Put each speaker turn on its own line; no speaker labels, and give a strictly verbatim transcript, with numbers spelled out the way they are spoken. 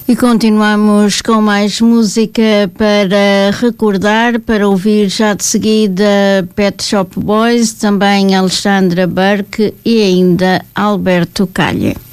E continuamos com mais música para recordar, para ouvir já de seguida Pet Shop Boys, também Alexandra Burke e ainda Alberto Calhe.